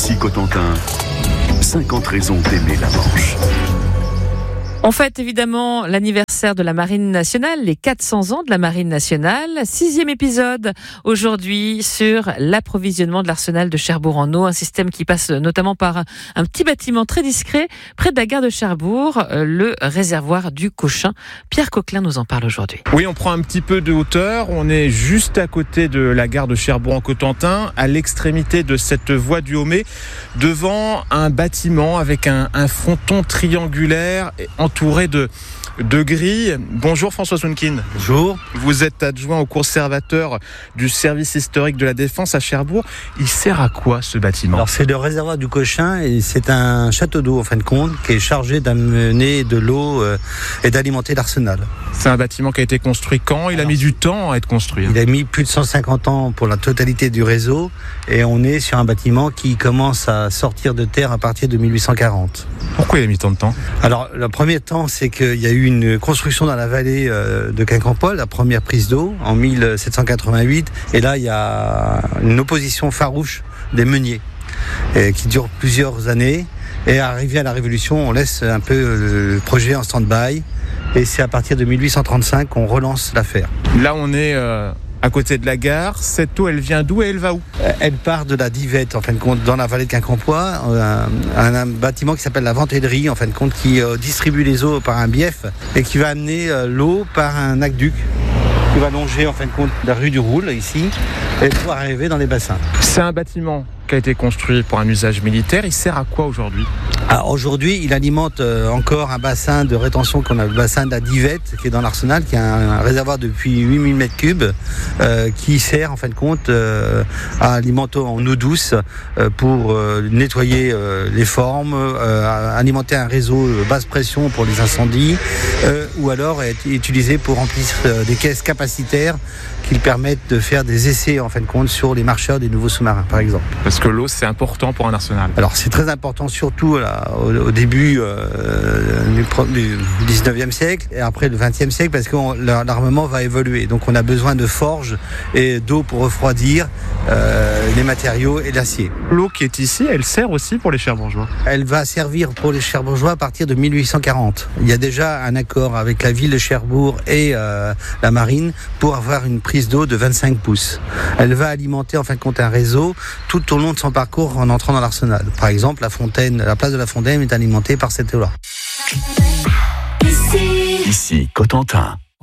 Ici Cotentin, 50 raisons d'aimer la Manche. On fête évidemment l'anniversaire de la Marine nationale, les 400 ans de la Marine nationale. 6e épisode aujourd'hui sur l'approvisionnement de l'arsenal de Cherbourg en eau, un système qui passe notamment par un petit bâtiment très discret près de la gare de Cherbourg, le réservoir du Cochin. Pierre Coquelin nous en parle aujourd'hui. Oui, on prend un petit peu de hauteur. On est juste à côté de la gare de Cherbourg en Cotentin, à l'extrémité de cette voie du Haumé, devant un bâtiment avec un fronton triangulaire entouré de grilles. Bonjour François Sounkin. Bonjour. Vous êtes adjoint au conservateur du service historique de la Défense à Cherbourg. Il sert à quoi ce bâtiment ? Alors c'est le réservoir du Cochin et c'est un château d'eau en fin de compte qui est chargé d'amener de l'eau et d'alimenter l'arsenal. C'est un bâtiment qui a été construit quand ? Il a mis du temps à être construit. Il a mis plus de 150 ans pour la totalité du réseau et on est sur un bâtiment qui commence à sortir de terre à partir de 1840. Pourquoi il a mis tant de temps ? Alors le premier temps c'est qu'il y a eu une construction dans la vallée de Quincampoix, la première prise d'eau en 1788 et là il y a une opposition farouche des meuniers qui dure plusieurs années et arrivé à la Révolution on laisse un peu le projet en stand-by et c'est à partir de 1835 qu'on relance l'affaire. Là on est à côté de la gare. Cette eau, elle vient d'où et elle va où ? Elle part de la Divette, en fin de compte, dans la vallée de Quincampoix, un bâtiment qui s'appelle la Ventellerie, en fin de compte, qui distribue les eaux par un bief et qui va amener l'eau par un aqueduc qui va longer, en fin de compte, la rue du Roule, ici, et pouvoir arriver dans les bassins. C'est un bâtiment qui a été construit pour un usage militaire. Il sert à quoi aujourd'hui ? Alors aujourd'hui, il alimente encore un bassin de rétention qu'on a le bassin de la Divette, qui est dans l'arsenal, qui est un réservoir depuis 8000 m3, qui sert en fin de compte à alimenter en eau douce pour nettoyer les formes, alimenter un réseau basse pression pour les incendies, ou alors être utilisé pour remplir des caisses capacitaires qui permettent de faire des essais en fin de compte sur les marcheurs des nouveaux sous-marins, par exemple. Parce que l'eau, c'est important pour un arsenal. Alors c'est très important, surtout là, au début du 19e siècle et après le 20e siècle, parce que l'armement va évoluer. Donc on a besoin de forges et d'eau pour refroidir les matériaux et l'acier. L'eau qui est ici, elle sert aussi pour les Cherbourgeois ? Elle va servir pour les Cherbourgeois à partir de 1840. Il y a déjà un accord avec la ville de Cherbourg et la marine pour avoir une prise d'eau de 25 pouces. Elle va alimenter en fin de compte un réseau tout au long de son parcours en entrant dans l'arsenal. Par exemple, la place de la Fontaine est alimentée par cette eau-là. Ici Cotentin.